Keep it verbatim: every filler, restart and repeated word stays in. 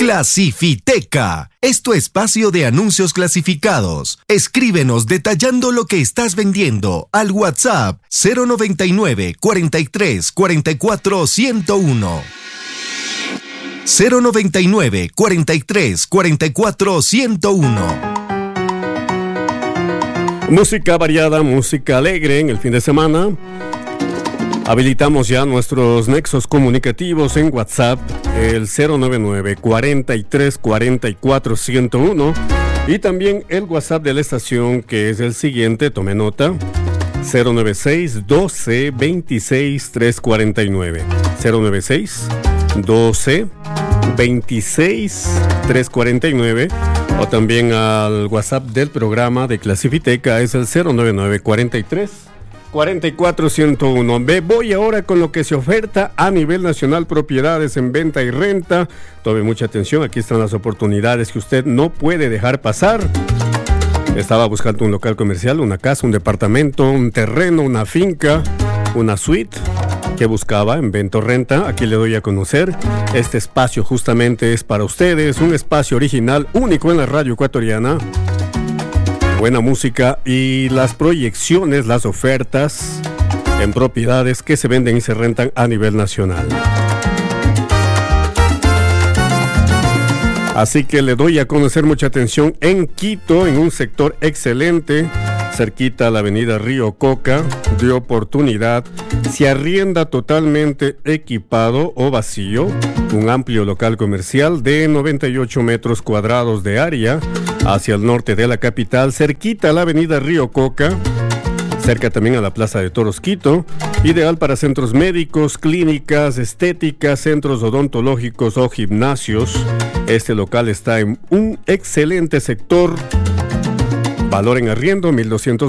Clasifiteca es tu espacio de anuncios clasificados. Escríbenos detallando lo que estás vendiendo al WhatsApp cero noventa y nueve, cuarenta y tres, cuarenta y cuatro, ciento uno. cero noventa y nueve, cuarenta y tres, cuarenta y cuatro, ciento uno. Música variada, música alegre en el fin de semana. Habilitamos ya nuestros nexos comunicativos en WhatsApp, el cero noventa y nueve, cuarenta y tres, cuarenta y cuatro, ciento uno, y también el WhatsApp de la estación, que es el siguiente, tome nota, cero noventa y seis, doce, veintiséis, trescientos cuarenta y nueve, cero noventa y seis, doce, veintiséis, trescientos cuarenta y nueve, o también al WhatsApp del programa de Clasifiteca, es el cero noventa y nueve, cuarenta y tres, cuarenta y cuatro, ciento uno. Ve, voy ahora con lo que se oferta a nivel nacional, propiedades en venta y renta. Tome mucha atención, aquí están las oportunidades que usted no puede dejar pasar. Estaba buscando un local comercial, una casa, un departamento, un terreno, una finca, una suite. ¿Qué buscaba en venta o renta? Aquí le doy a conocer. Este espacio justamente es para ustedes, un espacio original, único en la radio ecuatoriana. Buena música y las proyecciones, las ofertas en propiedades que se venden y se rentan a nivel nacional. Así que le doy a conocer mucha atención en Quito, en un sector excelente, cerquita a la avenida Río Coca, de oportunidad. Se arrienda totalmente equipado o vacío, un amplio local comercial de noventa y ocho metros cuadrados de área, hacia el norte de la capital, cerquita a la avenida Río Coca, cerca también a la Plaza de Toros Quito, ideal para centros médicos, clínicas, estéticas, centros odontológicos o gimnasios. Este local está en un excelente sector. Valor en arriendo, mil doscientos